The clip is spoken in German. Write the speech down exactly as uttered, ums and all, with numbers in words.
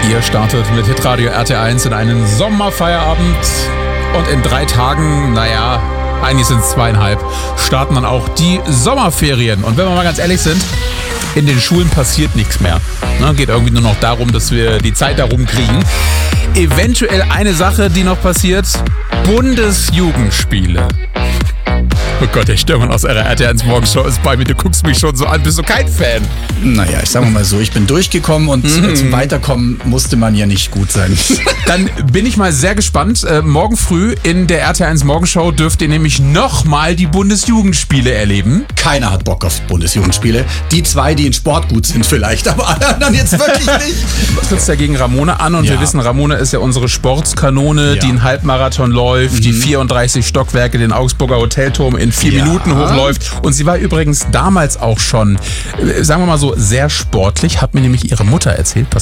Ihr startet mit Hitradio R T eins in einen Sommerfeierabend und in drei Tagen, naja, eigentlich sind es zweieinhalb, starten dann auch die Sommerferien. Und wenn wir mal ganz ehrlich sind, in den Schulen passiert nichts mehr. Ne, geht irgendwie nur noch darum, dass wir die Zeit darum kriegen. Eventuell eine Sache, die noch passiert, Bundesjugendspiele. Oh Gott, der Stürmann aus R T eins Morgenshow ist bei mir. Du guckst mich schon so an, bist du kein Fan? Naja, ich sag mal so, ich bin durchgekommen und mhm. zum Weiterkommen musste man ja nicht gut sein. Dann bin ich mal sehr gespannt. Äh, morgen früh in der R T eins Morgenshow dürft ihr nämlich nochmal die Bundesjugendspiele erleben. Keiner hat Bock auf Bundesjugendspiele. Die zwei, die in Sport gut sind vielleicht, aber alle anderen jetzt wirklich nicht. Du trittst ja gegen Ramona an und ja. wir wissen, Ramona ist ja unsere Sportskanone, ja. die einen Halbmarathon läuft, mhm. die vierunddreißig Stockwerke, den Augsburger Hotelturm in vier ja. Minuten hochläuft. Und sie war übrigens damals auch schon, sagen wir mal so, sehr sportlich, hat mir nämlich ihre Mutter erzählt. Pass